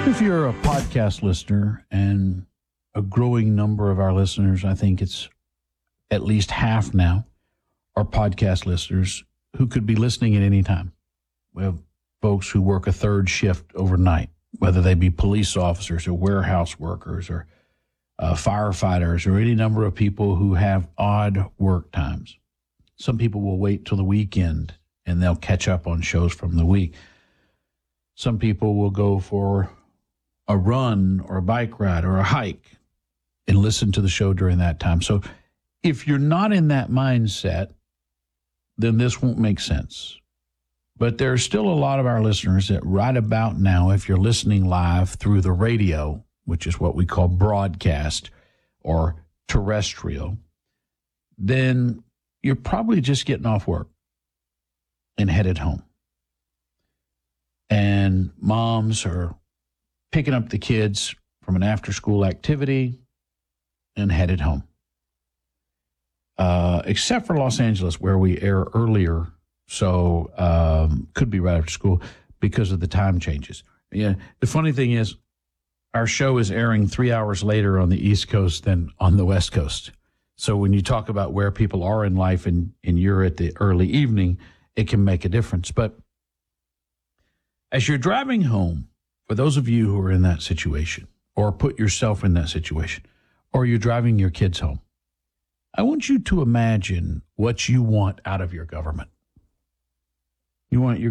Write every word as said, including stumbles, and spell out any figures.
If you're a podcast listener, and a growing number of our listeners, I think it's at least half now, are podcast listeners who could be listening at any time. We have folks who work a third shift overnight, whether they be police officers or warehouse workers or uh, firefighters or any number of people who have odd work times. Some people will wait till the weekend and they'll catch up on shows from the week. Some people will go for a run or a bike ride or a hike and listen to the show during that time. So if you're not in that mindset, then this won't make sense. But there are still a lot of our listeners that right about now, if you're listening live through the radio, which is what we call broadcast or terrestrial, then you're probably just getting off work and headed home. And moms are picking up the kids from an after-school activity and headed home. Uh, except for Los Angeles, where we air earlier, so um, could be right after school because of the time changes. Yeah, the funny thing is, our show is airing three hours later on the East Coast than on the West Coast. So when you talk about where people are in life and, and you're at the early evening, it can make a difference. But as you're driving home, for those of you who are in that situation, or put yourself in that situation, or you're driving your kids home, I want you to imagine what you want out of your government. You want your